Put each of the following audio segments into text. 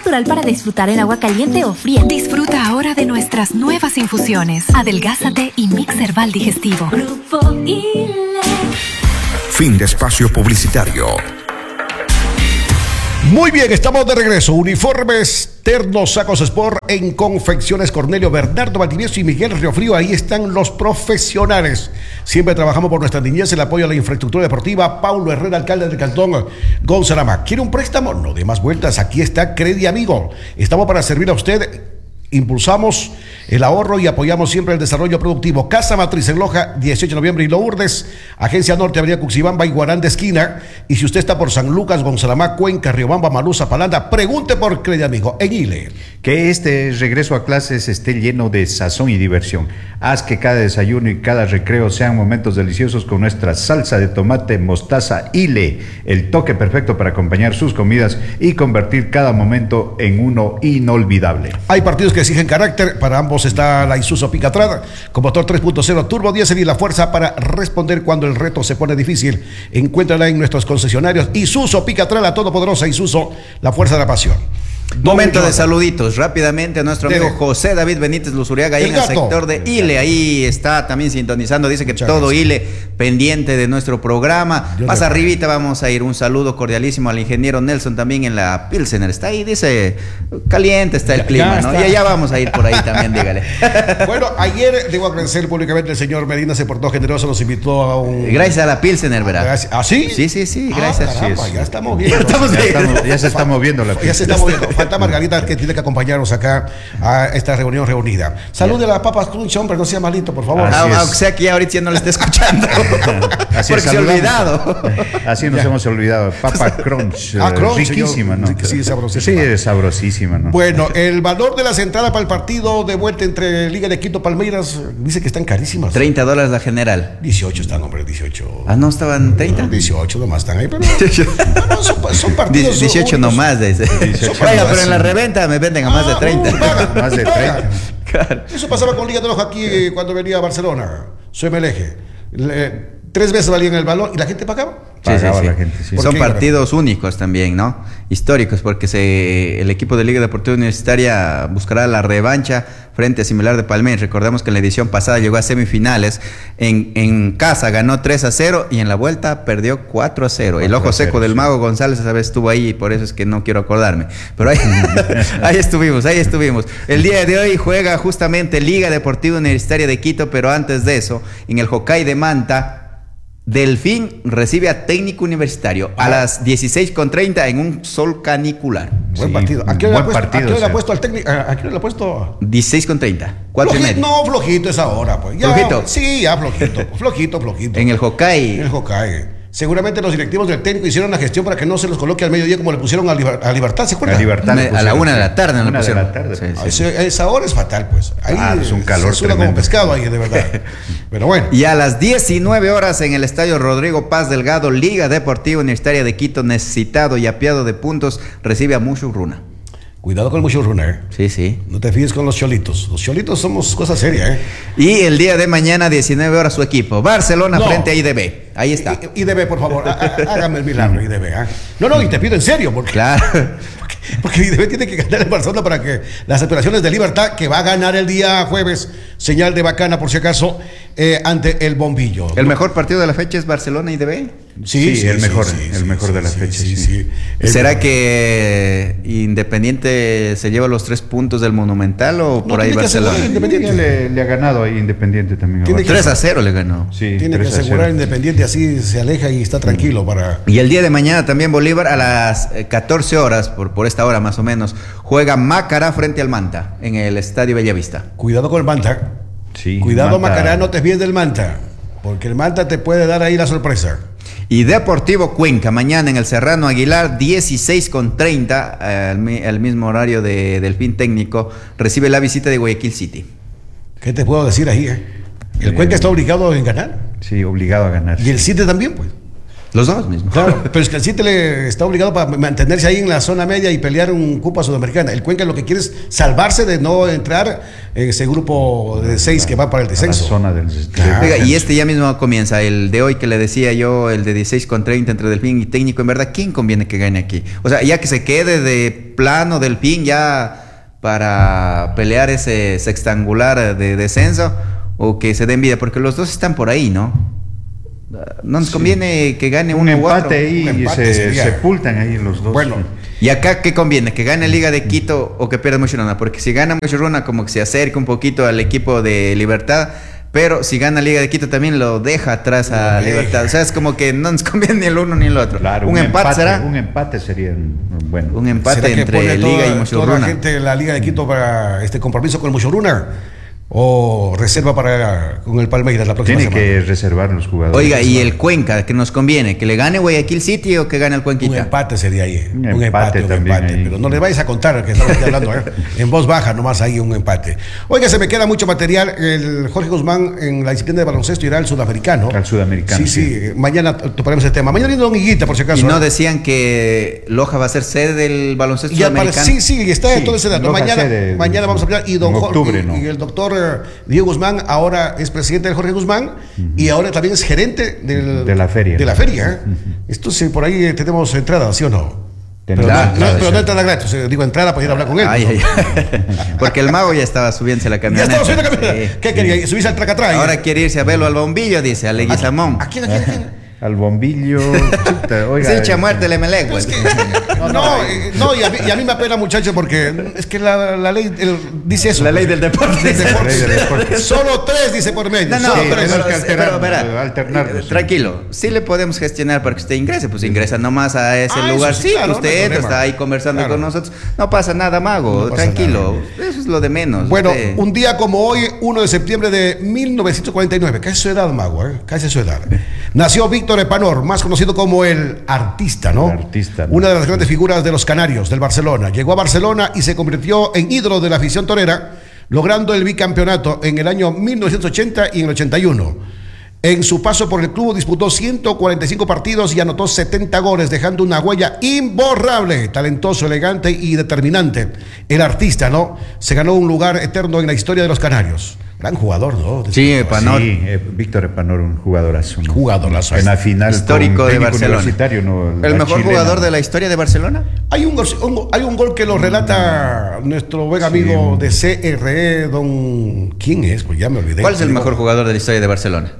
natural para disfrutar en agua caliente o fría. Disfruta ahora de nuestras nuevas infusiones. Adelgázate y Mix Herbal Digestivo. Grupo ILE. Fin de espacio publicitario. Muy bien, estamos de regreso. Uniformes, ternos, sacos sport en Confecciones Cornelio, Bernardo Valdivieso y Miguel Riofrío. Ahí están los profesionales. Siempre trabajamos por nuestra niñez, el apoyo a la infraestructura deportiva. Paulo Herrera, alcalde del Cantón Gonzalama. ¿Quiere un préstamo? No dé más vueltas. Aquí está Credi Amigo. Estamos para servir a usted. Impulsamos el ahorro y apoyamos siempre el desarrollo productivo. Casa Matriz en Loja, 18 de noviembre y Lourdes. Agencia Norte, Avenida Cuxibamba y Guarán de esquina. Y si usted está por San Lucas, Gonzalamá, Cuenca, Riobamba, Malusa, Palanda, pregunte por Credi Amigo en ILE. Que este regreso a clases esté lleno de sazón y diversión. Haz que cada desayuno y cada recreo sean momentos deliciosos con nuestra salsa de tomate mostaza ILE. El toque perfecto para acompañar sus comidas y convertir cada momento en uno inolvidable. Hay partidos que exigen carácter. Para ambos está la Isuzu Picatrada con motor 3.0 turbo diésel y la fuerza para responder cuando el reto se pone difícil. Encuéntrala en nuestros concesionarios. Isuzu Picatrada, la todopoderosa Isuzu, la fuerza de la pasión. Momento de saluditos rápidamente a nuestro amigo José David Benítez Luzuriaga, ahí en el sector de ILE, ahí está también sintonizando, dice que todo ILE pendiente de nuestro programa. Más arribita vamos a ir, un saludo cordialísimo al ingeniero Nelson también en la Pilsener, está ahí, dice, caliente está el clima, ¿no? Y allá vamos a ir por ahí también, dígale. Bueno, ayer debo agradecer públicamente, el señor Medina se portó generoso, nos invitó a un... Gracias a la Pilsener, ¿verdad? ¿Ah, sí? Sí, gracias. Caramba, ya estamos viendo. Ya se está moviendo la Ya se está moviendo. Falta Margarita, que tiene que acompañarnos acá a esta reunión reunida. Salude a las papas crunch, hombre, no sea malito, por favor. O sea que ya ahorita ya no le está escuchando. Porque se ha olvidado. Así nos hemos olvidado. Papa crunch, riquísima, ¿no? Sí, sabrosísima. Sí, sabrosísima, ¿no? Bueno, el valor de las entradas para el partido de vuelta entre Liga de Quito Palmeiras dice que están carísimas. $30 la general. 18 están, hombre, 18. Ah, no estaban 30. 18 nomás están ahí, pero no, son partidos 18 únicos. Nomás, dice. Oiga, pero en la reventa me venden a más de 30. Más de 30. Claro. Eso pasaba con Liga de Loja aquí cuando venía a Barcelona, su MLG. 3 veces valían el valor y la gente pagaba. Sí. La gente, sí. Son partidos únicos también, ¿no? Históricos, porque el equipo de Liga Deportiva Universitaria buscará la revancha frente a Similar de Palmeiras. Recordemos que en la edición pasada llegó a semifinales. En casa ganó 3-0 y en la vuelta perdió 4-0. El ojo seco del Mago González esa vez estuvo ahí y por eso es que no quiero acordarme. Pero ahí estuvimos. El día de hoy juega justamente Liga Deportiva Universitaria de Quito, pero antes de eso, en el Hokkaido de Manta, Delfín recibe a Técnico Universitario a las 16:30 en un sol canicular. Buen partido. ¿A qué hora le ha puesto al técnico? ¿A qué hora le ha puesto? 16:30, 4:30. No, flojito esa hora, pues. Ya, ¿Flojito? Sí, ya flojito. En el Hokkaido. En el Hokkaido. Seguramente los directivos del técnico hicieron la gestión para que no se los coloque al mediodía como le pusieron a Libertad, ¿se acuerdan? A la 1 de la tarde no le pusieron. Esa hora es fatal, pues. Ahí es un calor se suda como pescado ahí, de verdad. Pero bueno. Y a las 19 horas en el estadio Rodrigo Paz Delgado, Liga Deportiva Universitaria de Quito, necesitado y apiado de puntos, recibe a Mushu Runa. Cuidado con el Mushu Runa, Sí. No te fíes con los cholitos. Los cholitos somos cosa seria, Y el día de mañana, 19 horas, su equipo. Barcelona frente a IDB. Ahí está. IDB, por favor, hágame el milagro, IDB. No, y te pido en serio, porque... Claro. Porque IDB tiene que ganar el Barcelona para que las aspiraciones de Libertad, que va a ganar el día jueves, señal de bacana por si acaso, ante el Bombillo. ¿El mejor partido de la fecha es Barcelona-IDB? Sí, el mejor de la fecha. Sí. ¿Será que Independiente se lleva los 3 puntos del Monumental o por ahí Barcelona? Independiente le ha ganado ahí Independiente también. 3-0 le ganó. Sí, tiene que asegurar Independiente, así se aleja y está tranquilo para... Y el día de mañana también Bolívar a las 14 horas, por esta hora más o menos, juega Macará frente al Manta en el Estadio Bellavista. Cuidado con el Manta. Sí, Cuidado Manta. Macará, no te fíes del Manta, porque el Manta te puede dar ahí la sorpresa. Y Deportivo Cuenca, mañana en el Serrano Aguilar, 16:30, al mismo horario de Delfín Técnico, recibe la visita de Guayaquil City. ¿Qué te puedo decir ahí? El Cuenca está obligado a ganar. Sí, obligado a ganar. Y el City también, pues. Los dos mismos. Claro, pero es que el Citle está obligado para mantenerse ahí en la zona media y pelear un cupo a Sudamericana. El Cuenca lo que quiere es salvarse de no entrar en ese grupo de 6 que va para el descenso. La zona del Oiga, y ya mismo comienza el de hoy que le decía yo, el de 16-30 entre Delfín y Técnico. En verdad, ¿quién conviene que gane aquí? O sea, ya que se quede de plano Delfín ya para pelear ese sextangular de descenso, o que se den vida, porque los dos están por ahí, ¿no? No nos conviene que gane un uno u empate otro. ahí y se sepultan ahí los dos. Bueno, ¿y acá qué conviene? ¿Que gane Liga de Quito o que pierda Muchuruna? Porque si gana Muchuruna como que se acerca un poquito al equipo de Libertad, pero si gana Liga de Quito también lo deja atrás a Libertad. O sea, es como que no nos conviene ni el uno ni el otro. Claro, ¿Un empate será? Un empate sería bueno. Un empate ¿será que entre pone Liga y toda la Muchuruna. gente de la Liga de Quito para este compromiso con el Muchuruna? ¿O reserva con el Palmeiras la próxima Tiene semana? que reservar los jugadores. Oiga, ¿y el Cuenca que nos conviene? ¿Que le gane Guayaquil City o que gane el Cuenquita? Un empate sería ahí. Un empate también ahí. Pero no les vais a contar que estamos aquí hablando, en voz baja, nomás ahí un empate. Oiga, se me queda mucho material. El Jorge Guzmán en la disciplina de baloncesto irá al sudamericano. Al sudamericano. Sí. Mañana toparemos el tema. Mañana viene Don Higuita, por si acaso. Y no decían que Loja va a ser sede del baloncesto sudamericano. Sí, está todo ese dato. Loja sede Mañana vamos a hablar. Y don octubre, ¿no? Y el doctor Diego Guzmán ahora es presidente del Jorge Guzmán y ahora también es gerente de la feria. De la feria. Esto sí, por ahí tenemos entrada, ¿sí o no? Pero no entrada gratis, digo entrada para ir a hablar con él. Ay. Porque el mago ya estaba subiéndose la camioneta. Ya estaba subiendo la camioneta. Sí. ¿Qué quería? ¿Subirse al tracatrás? Ahora quiere irse a verlo al bombillo, dice, a Leguizamón. ¿A quién? Al bombillo. Es el chamuerte del Emelec, pues. No, y a mí me apena, muchachos, porque es que la ley dice eso. La ley del deporte. La ley del deporte. Solo 3 dice por medio. No, Sí, pero tenemos que alternar. sí. Tranquilo, sí le podemos gestionar para que usted ingrese, pues ingresa nomás a ese Eso lugar. sí, Sí, claro, usted no hay entra, problema. está ahí conversando Claro. con nosotros. No pasa nada, mago, No pasa tranquilo. Eso es lo de menos. Bueno, Usted- un día como hoy, 1 de septiembre de 1949, casi su edad, mago, casi su edad. Nació Víctor Epanor, más conocido como el artista, ¿no? El artista, ¿no? Una de las grandes figuras de los Canarios, del Barcelona. Llegó a Barcelona y se convirtió en ídolo de la afición torera, logrando el bicampeonato en el año 1980 y en el 81. En su paso por el club disputó 145 partidos y anotó 70 goles, dejando una huella imborrable, talentoso, elegante y determinante. El artista, ¿no? Se ganó un lugar eterno en la historia de los Canarios. Gran jugador, ¿no? Sí, Epanor. Sí, Víctor Epanor, un jugadorazo. ¿no? Jugadorazo. En la final Histórico con de técnico Barcelona. universitario, ¿no? ¿El La mejor chilena. jugador de la historia de Barcelona? Hay un gol que lo relata nuestro buen amigo de CRE, don... ¿Quién es? Pues ya me olvidé. ¿Cuál es el mejor jugador de la historia de Barcelona?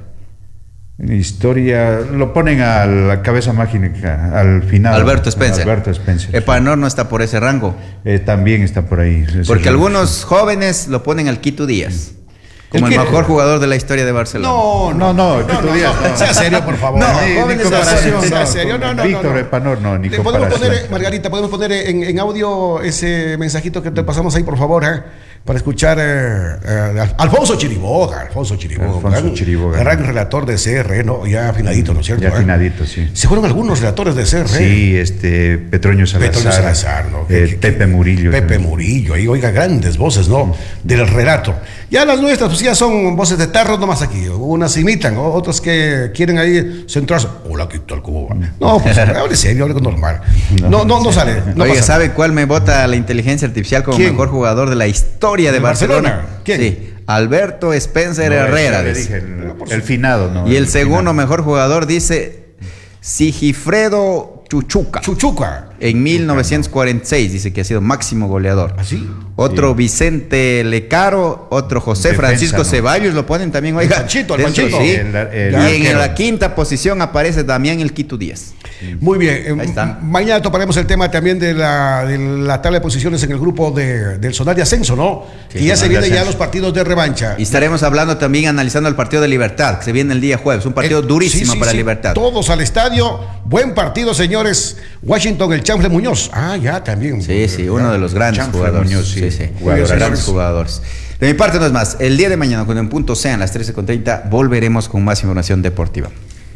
Historia, lo ponen a la cabeza mágica, al final. Alberto Spencer. Alberto Spencer. Epanor no está por ese rango. También está por ahí. Porque algunos jóvenes lo ponen al Quito Díaz como el ¿El qué? mejor jugador de la historia de Barcelona. No, Quito Díaz, no. Sea serio, por favor. No, Ni jóvenes de comparación, Barcelona. Sea serio, no. Víctor Epanor, no, ni Le podemos comparación. poner, Margarita, podemos poner en audio ese mensajito que te pasamos ahí, por favor, para escuchar Alfonso Chiriboga. Alfonso Chiriboga. Gran relator de CR, ¿no? Ya afinadito, ¿no es cierto? Ya afinadito, sí. Se fueron algunos relatores de CR. Sí, Petroño Salazar. Petroño Salazar, ¿no? Pepe Murillo. Pepe Murillo, ahí oiga, grandes voces, ¿no? Del relato. Ya las nuestras, pues ya son voces de tarro nomás aquí. Unas imitan, otras que quieren ahí centrarse. Hola, ¿qué tal? ¿Cómo va? No, pues hable serio, hable con normal. No sale. No Oiga, pasa ¿sabe cuál me vota la inteligencia artificial como ¿Quién? mejor jugador de la historia de ¿De Barcelona? Barcelona? ¿Quién? Sí, Alberto Spencer No, Herrera. ya le dice. dije, el finado, ¿no? Y el segundo finado. mejor jugador dice Sigifredo Chuchuca. Chuchuca. En 1946 dice que ha sido máximo goleador. ¿Así? Otro Sí. Vicente Lecaro, otro José Defensa, Francisco ¿no? Ceballos lo ponen también, oiga. Panchito, el dentro, Panchito. sí. El Y arquero. en la quinta posición aparece Damián el Quito Díaz. Muy bien. Ahí está. Mañana toparemos el tema también de la tabla de posiciones en el grupo del Sonar de Ascenso, ¿no? Sí, y ya se Sonar de vienen ya Ascenso. los partidos de revancha. Y estaremos hablando también, analizando el partido de Libertad, que se viene el día jueves. Un partido durísimo para Libertad. Todos al estadio. Buen partido, señores. Washington, el Chanfle Muñoz. Ah, ya también. Sí, uno de los grandes Chanfle jugadores. Muñoz, sí. Jugadores, Muy bien, grandes señores. jugadores. De mi parte no es más. El día de mañana, cuando en punto sean las 13:30, volveremos con más información deportiva.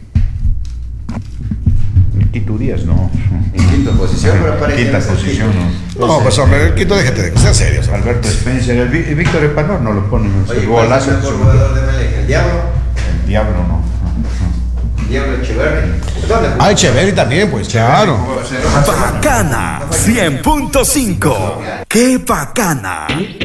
Quito Díaz, no. En quinta posición, pero aparece Quinta en ese posición, Quito. no. No, pues hombre, el Quito, déjate de ser serio. hombre. Alberto Spencer, el Víctor Epanor no lo ponen. Oye, El ¿cuál es golazo. el mejor jugador de Melec? ¿El Diablo? El Diablo, no. Diablo Echeverri. Ah, Echeverry también, pues, claro. Bacana 100.5. ¡Qué bacana!